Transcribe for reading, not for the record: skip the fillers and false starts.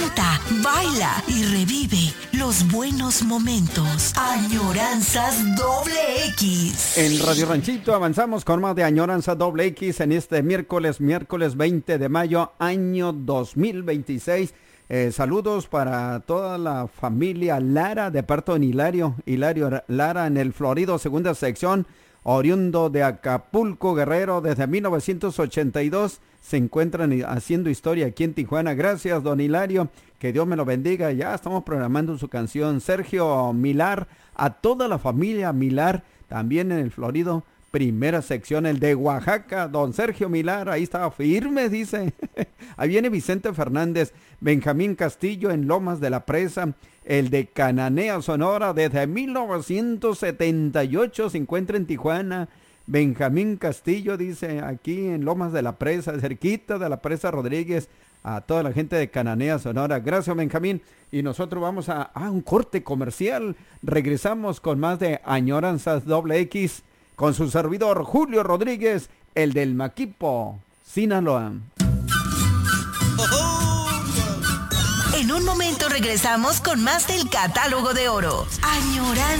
Canta, baila y revive los buenos momentos. Añoranzas Doble X. En Radio Ranchito avanzamos con más de Añoranza Doble X en este miércoles 20 de mayo, año 2026. Saludos para toda la familia Lara de parte de Hilario Lara en el Florido, segunda sección, oriundo de Acapulco, Guerrero, desde 1982. Se encuentran haciendo historia aquí en Tijuana. Gracias, don Hilario. Que Dios me lo bendiga. Ya estamos programando su canción. Sergio Milar, a toda la familia Milar, también en el Florido, primera sección, el de Oaxaca, don Sergio Milar, ahí estaba firme, dice. Ahí viene Vicente Fernández, Benjamín Castillo en Lomas de la Presa, el de Cananea, Sonora, desde 1978 se encuentra en Tijuana. Benjamín Castillo, dice, aquí en Lomas de la Presa, cerquita de la Presa Rodríguez, a toda la gente de Cananea, Sonora. Gracias, Benjamín. Y nosotros vamos a un corte comercial. Regresamos con más de Añoranzas Doble X con su servidor Julio Rodríguez, el del Maquipo, Sinaloa. En un momento regresamos con más del Catálogo de Oro. Añoranzas